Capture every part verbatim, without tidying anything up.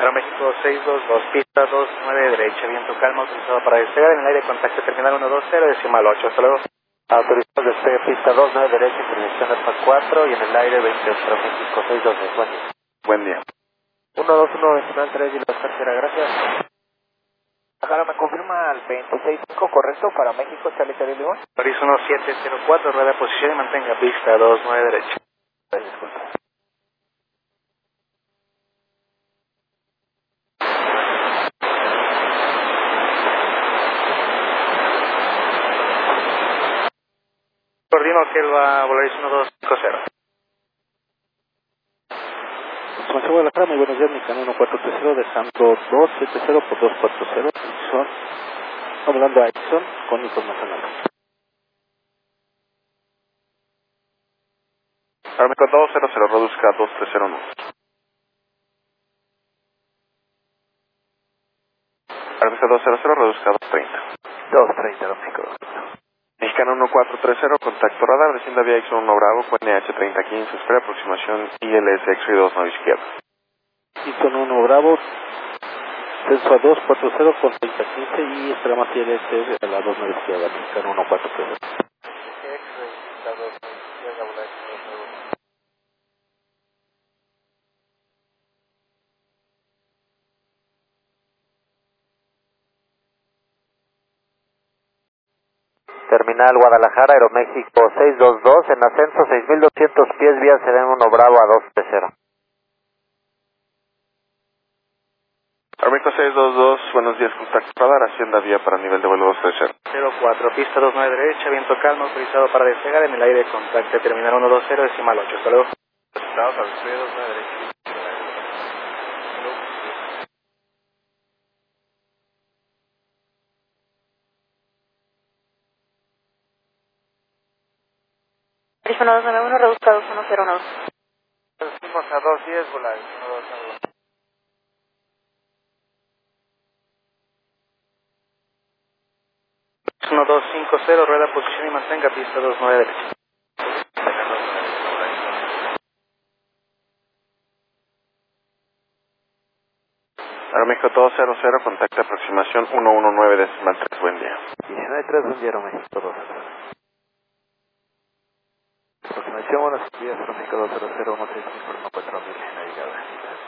Aeroméxico seis dos dos, pista dos nueve derecha, viento calmo, autorizado para despegar en el aire, contacto terminal uno dos cero, decimal ocho, hasta luego. Autorizado despegue pista dos nueve derecha, intervención alfa cuatro y en el aire veintiocho, Aeroméxico seis dos dos, buen día. Buen día. uno dos uno, decimal tres y la tercera, gracias. Ahora me confirma al veintiséis cinco, correcto, para México, Charlie Charlie León. París uno siete cero cuatro, rueda posición y mantenga pista dos nueve derecha. Disculpa. Coordino que él va a Volaris uno dos cinco cero. Consumación Guadalajara, muy buenos días, mi canal uno cuatro tres cero, dejando dos siete cero por dos cuatro cero, son, hablando a Edson con información alta. Aeroméxico dos cero cero, reduzca dos tres cero uno. Aeroméxico dos cero cero, reduzca dos treinta. dos treinta, Aeroméxico. Mexicano uno cuatro tres cero, contacto radar, descienda vía X uno Bravo, con N H treinta quince, espera aproximación I L S X dos nueve izquierda. Houston uno Bravo, censo a dos cuatro cero con treinta quince y esperamos I L S a la dos nueve izquierda, Mexicano uno cuatro tres cero. Terminal Guadalajara, Aeroméxico seis dos dos, en ascenso seis mil doscientos pies, vía Serena uno Bravo a dos tres cero. Aeroméxico seis dos dos, buenos días, contacto radar, hacienda vía para nivel de vuelo dos tres cero. cero cuatro, pista dos nueve derecha, viento calmo, autorizado para despegar en el aire, contacto terminal uno dos cero, decimal ocho, hasta luego. Estados al despegue dos nueve derecha. Teléfono dos nueve uno, reduzca dos uno cero uno. Reducimos a dos diez, Volaris uno dos cero dos. uno dos cinco cero, rueda posición y mantenga pista dos nueve derecha. Aeroméxico dos cero cero, contacto aproximación uno uno nueve decimal tres, buen día. diecinueve tres, buen día, Aeroméxico dos cero cero. Aproximación, buenos días, Aeroméxico dos cero cero, uno seis mil por uno cuatro mil, navegada.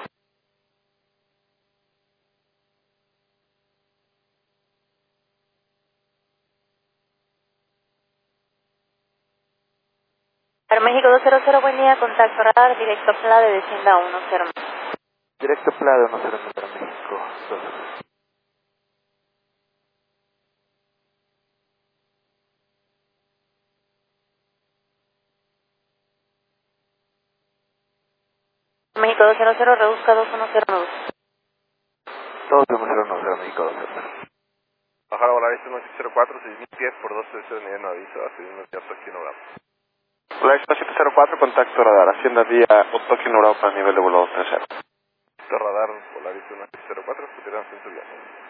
Aeroméxico dos cero cero, buen día, contacto radar, directo Pla de descienda uno cero. Directo Plado, uno cero mil, Aeroméxico dos cero cero. México dos cero cero, reduzca dos uno cero dos. dos uno cero uno, Aeroméxico dos cero cero. Bajar a Volaris uno cero cuatro, seis mil pies por dos tres cero, nivel no aviso, a seis mil pies aquí no Bravo. Volaris siete cero cuatro, contacto radar, hacienda vía Tokio Bravo para nivel de vuelo dos tres cero. Radar, Volaris uno cero cuatro, continuamos en su viaje.